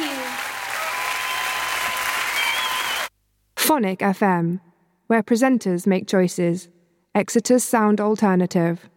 you. Phonic FM, where presenters make choices. Exeter's sound alternative.